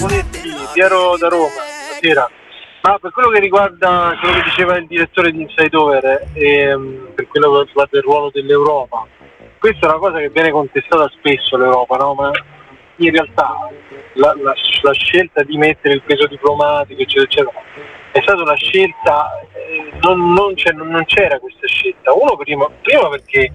Piero da Roma, buonasera. Ma per quello che riguarda quello che diceva il direttore di Inside Over, per quello che riguarda il ruolo dell'Europa, questa è una cosa che viene contestata spesso l'Europa, no? Ma in realtà la scelta di mettere il peso diplomatico, eccetera, eccetera, è stata una scelta, non c'era questa scelta. Uno prima perché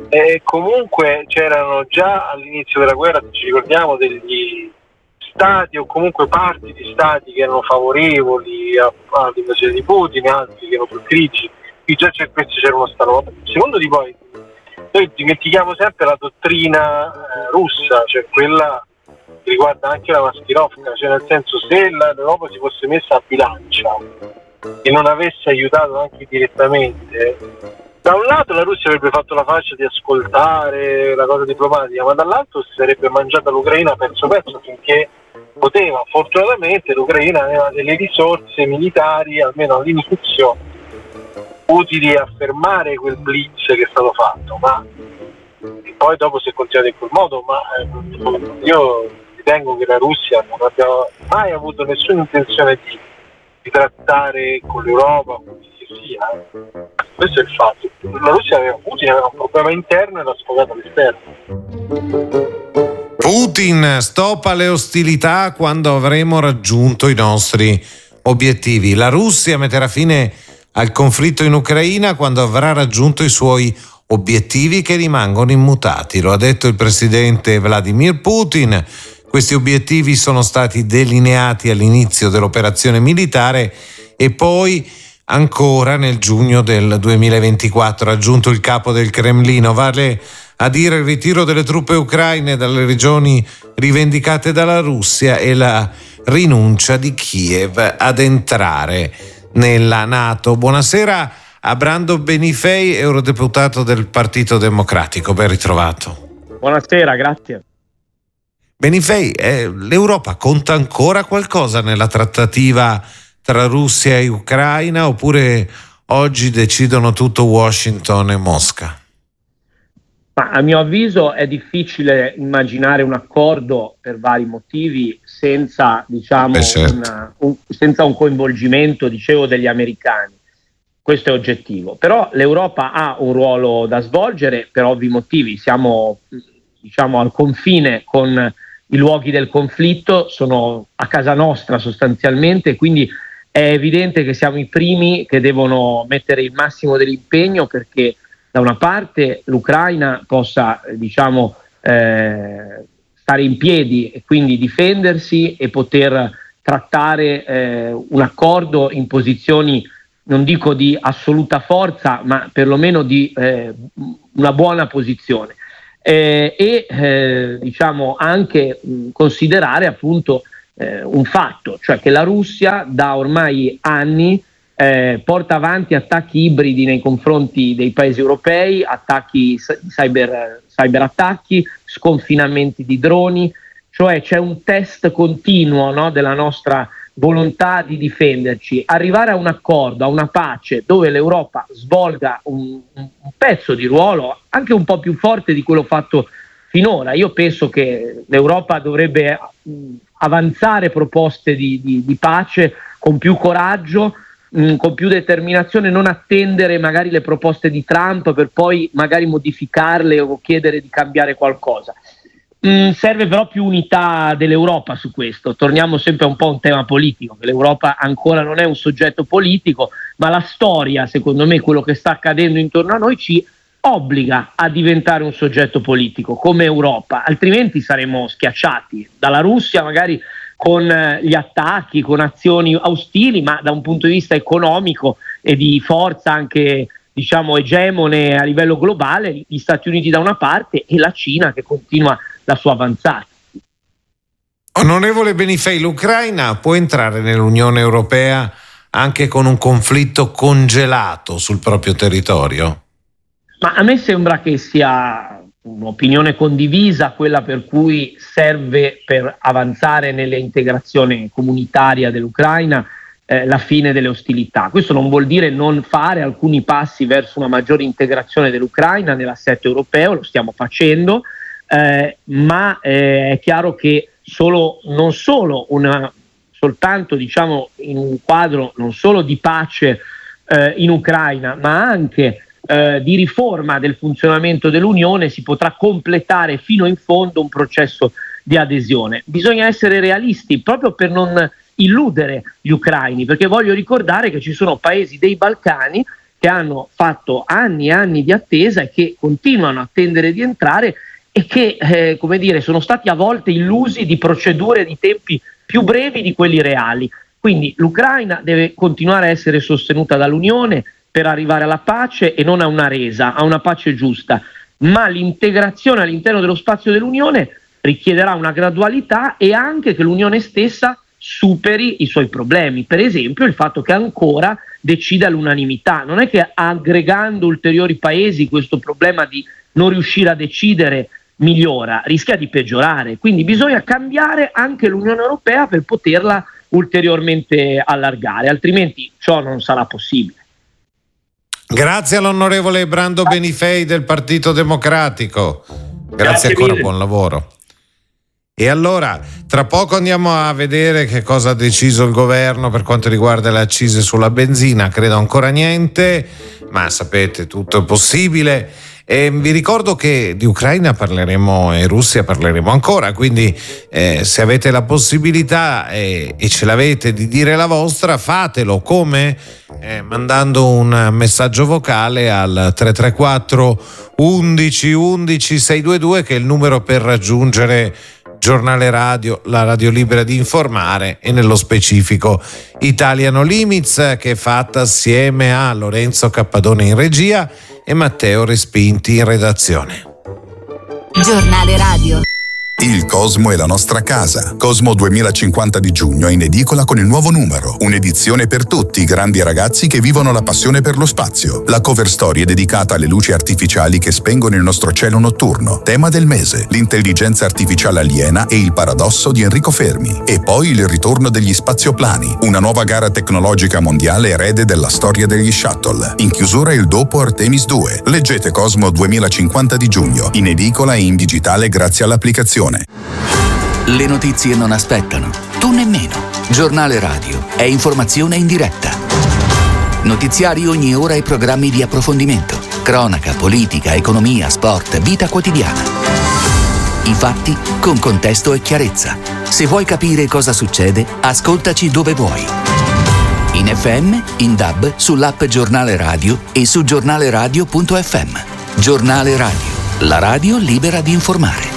comunque c'erano già all'inizio della guerra, se ci ricordiamo, degli stati o comunque parti di stati che erano favorevoli all'invasione di Putin, altri che erano più critici. Qui già c'era uno stato. Secondo di poi noi dimentichiamo sempre la dottrina russa, cioè quella che riguarda anche la Maskirovka, cioè nel senso, se l'Europa si fosse messa a bilancia e non avesse aiutato anche direttamente, da un lato la Russia avrebbe fatto la faccia di ascoltare la cosa diplomatica, ma dall'altro si sarebbe mangiata l'Ucraina pezzo finché poteva. Fortunatamente l'Ucraina aveva delle risorse militari, almeno all'inizio, utili a fermare quel blitz che è stato fatto, ma e poi dopo si è continuato in quel modo, ma io ritengo che la Russia non abbia mai avuto nessuna intenzione di trattare con l'Europa, che sia. Questo è il fatto. La Russia Putin aveva un problema interno e l'ha sfogato all'esterno. Putin stoppa le ostilità quando avremo raggiunto i nostri obiettivi. La Russia metterà fine al conflitto in Ucraina quando avrà raggiunto i suoi obiettivi, che rimangono immutati. Lo ha detto il presidente Vladimir Putin. Questi obiettivi sono stati delineati all'inizio dell'operazione militare e poi ancora nel giugno del 2024, ha aggiunto il capo del Cremlino. Vale a dire il ritiro delle truppe ucraine dalle regioni rivendicate dalla Russia e la rinuncia di Kiev ad entrare nella NATO. Buonasera a Brando Benifei, eurodeputato del Partito Democratico. Ben ritrovato. Buonasera, grazie. Benifei, l'Europa conta ancora qualcosa nella trattativa tra Russia e Ucraina, oppure oggi decidono tutto Washington e Mosca? Ma a mio avviso è difficile immaginare un accordo per vari motivi senza, senza un coinvolgimento, degli americani. Questo è oggettivo. Però l'Europa ha un ruolo da svolgere per ovvi motivi. Siamo, al confine con i luoghi del conflitto, sono a casa nostra sostanzialmente, quindi è evidente che siamo i primi che devono mettere il massimo dell'impegno perché da una parte l'Ucraina possa stare in piedi e quindi difendersi e poter trattare un accordo in posizioni, non dico di assoluta forza, ma perlomeno di una buona posizione. Anche considerare appunto un fatto, cioè che la Russia da ormai anni porta avanti attacchi ibridi nei confronti dei paesi europei, attacchi cyberattacchi, sconfinamenti di droni, cioè c'è un test continuo, no, della nostra volontà di difenderci. Arrivare a un accordo, a una pace dove l'Europa svolga un pezzo di ruolo anche un po' più forte di quello fatto finora. Io penso che l'Europa dovrebbe avanzare proposte di pace con più coraggio, con più determinazione, non attendere magari le proposte di Trump per poi magari modificarle o chiedere di cambiare qualcosa. Serve però più unità dell'Europa su questo. Torniamo sempre un po' a un tema politico, che l'Europa ancora non è un soggetto politico, ma la storia, secondo me, quello che sta accadendo intorno a noi ci obbliga a diventare un soggetto politico come Europa, altrimenti saremo schiacciati dalla Russia, magari con gli attacchi, con azioni ostili, ma da un punto di vista economico e di forza anche egemone a livello globale, gli Stati Uniti da una parte e la Cina che continua la sua avanzata. Onorevole Benifei, l'Ucraina può entrare nell'Unione Europea anche con un conflitto congelato sul proprio territorio? Ma a me sembra che sia un'opinione condivisa quella per cui serve, per avanzare nell'integrazione comunitaria dell'Ucraina, la fine delle ostilità. Questo non vuol dire non fare alcuni passi verso una maggiore integrazione dell'Ucraina nell'assetto europeo, lo stiamo facendo, ma è chiaro che non solo soltanto diciamo in un quadro non solo di pace in Ucraina, ma anche di riforma del funzionamento dell'Unione, si potrà completare fino in fondo un processo di adesione. Bisogna essere realisti proprio per non illudere gli ucraini, perché voglio ricordare che ci sono paesi dei Balcani che hanno fatto anni e anni di attesa e che continuano a attendere di entrare e che sono stati a volte illusi di procedure di tempi più brevi di quelli reali. Quindi l'Ucraina deve continuare a essere sostenuta dall'Unione per arrivare alla pace e non a una resa, a una pace giusta, ma l'integrazione all'interno dello spazio dell'Unione richiederà una gradualità e anche che l'Unione stessa superi i suoi problemi, per esempio il fatto che ancora decida all'unanimità. Non è che aggregando ulteriori paesi questo problema di non riuscire a decidere migliora, rischia di peggiorare, quindi bisogna cambiare anche l'Unione Europea per poterla ulteriormente allargare, altrimenti ciò non sarà possibile. Grazie all'onorevole Brando Benifei del Partito Democratico, grazie ancora, buon lavoro. E allora, tra poco andiamo a vedere che cosa ha deciso il governo per quanto riguarda le accise sulla benzina. Credo ancora niente, ma sapete, tutto è possibile. E vi ricordo che di Ucraina parleremo e Russia parleremo ancora, quindi se avete la possibilità e ce l'avete di dire la vostra, fatelo. Come? Mandando un messaggio vocale al 334 11 11 622, che è il numero per raggiungere Giornale Radio, la radio libera di informare, e nello specifico Italiano Limits, che è fatta assieme a Lorenzo Cappadone in regia e Matteo Respinti in redazione. Giornale Radio. Il Cosmo è la nostra casa. Cosmo 2050 di giugno è in edicola con il nuovo numero. Un'edizione per tutti i grandi ragazzi che vivono la passione per lo spazio. La cover story è dedicata alle luci artificiali che spengono il nostro cielo notturno. Tema del mese: l'intelligenza artificiale aliena e il paradosso di Enrico Fermi. E poi il ritorno degli spazioplani, una nuova gara tecnologica mondiale erede della storia degli shuttle. In chiusura il dopo Artemis 2. Leggete Cosmo 2050 di giugno, in edicola e in digitale grazie all'applicazione. Le notizie non aspettano, tu nemmeno. Giornale Radio è informazione in diretta. Notiziari ogni ora e programmi di approfondimento. Cronaca, politica, economia, sport, vita quotidiana. I fatti con contesto e chiarezza. Se vuoi capire cosa succede, ascoltaci dove vuoi. In FM, in DAB, sull'app Giornale Radio e su giornaleradio.fm. Giornale Radio, la radio libera di informare.